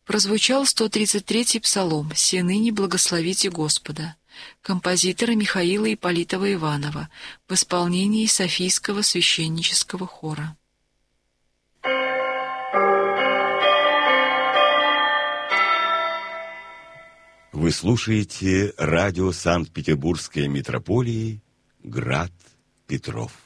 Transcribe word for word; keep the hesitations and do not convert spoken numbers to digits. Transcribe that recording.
Прозвучал сто тридцать третий псалом «Се ныне благословите Господа» композитора Михаила Ипполитова Иванова в исполнении Софийского священнического хора. Вы слушаете радио Санкт-Петербургской митрополии «Град Петров».